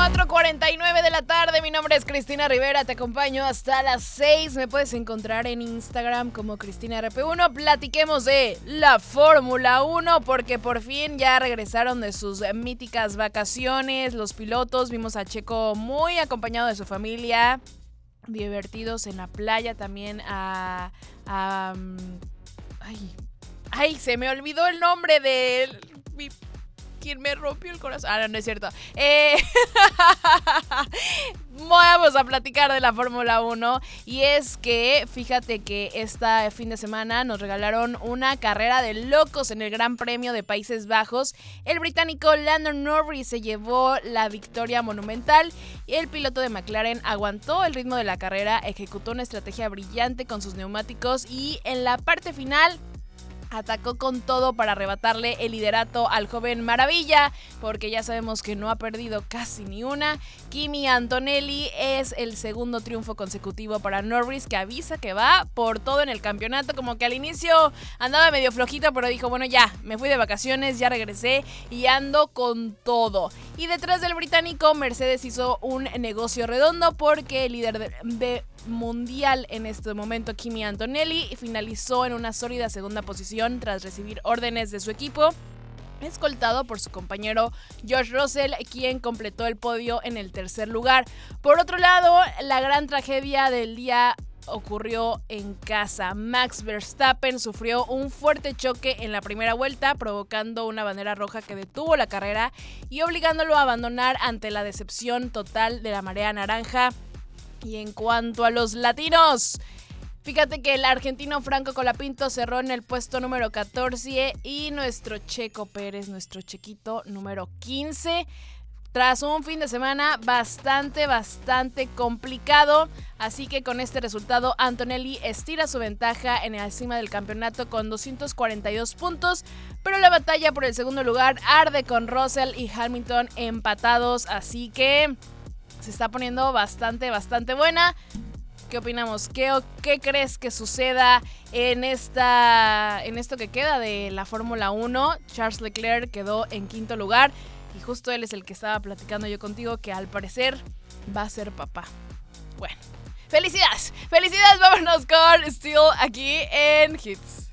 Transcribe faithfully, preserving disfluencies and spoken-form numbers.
cuatro cuarenta y nueve de la tarde, mi nombre es Cristina Rivera, te acompaño hasta las seis. Me puedes encontrar en Instagram como Cristina R P uno. Platiquemos de la Fórmula uno porque por fin ya regresaron de sus míticas vacaciones los pilotos. Vimos a Checo muy acompañado de su familia, divertidos en la playa, también a... a ay, ay, se me olvidó el nombre de mi... ¿Quién me rompió el corazón? Ah, no, no es cierto. Eh, vamos a platicar de la Fórmula uno. Y es que, fíjate que este fin de semana nos regalaron una carrera de locos en el Gran Premio de Países Bajos. El británico Lando Norris se llevó la victoria monumental y el piloto de McLaren aguantó el ritmo de la carrera, ejecutó una estrategia brillante con sus neumáticos y en la parte final atacó con todo para arrebatarle el liderato al joven maravilla, porque ya sabemos que no ha perdido casi ni una. Kimi Antonelli es el segundo triunfo consecutivo para Norris, que avisa que va por todo en el campeonato. Como que al inicio andaba medio flojito, pero dijo, bueno, ya, me fui de vacaciones, ya regresé y ando con todo. Y detrás del británico, Mercedes hizo un negocio redondo porque el líder de, de mundial en este momento, Kimi Antonelli, finalizó en una sólida segunda posición tras recibir órdenes de su equipo, escoltado por su compañero George Russell, quien completó el podio en el tercer lugar. Por otro lado, la gran tragedia del día ocurrió en casa. Max Verstappen sufrió un fuerte choque en la primera vuelta, provocando una bandera roja que detuvo la carrera y obligándolo a abandonar ante la decepción total de la marea naranja. Y en cuanto a los latinos, fíjate que el argentino Franco Colapinto cerró en el puesto número catorce y nuestro Checo Pérez, nuestro Chequito, número quince. Tras un fin de semana bastante, bastante complicado. Así que con este resultado, Antonelli estira su ventaja en la cima del campeonato con doscientos cuarenta y dos puntos. Pero la batalla por el segundo lugar arde con Russell y Hamilton empatados. Así que se está poniendo bastante, bastante buena. ¿Qué opinamos? ¿Qué, ¿Qué crees que suceda en, esta, en esto que queda de la Fórmula uno? Charles Leclerc quedó en quinto lugar y justo él es el que estaba platicando yo contigo, que al parecer va a ser papá. Bueno, felicidades, felicidades, vámonos con Still aquí en Hits.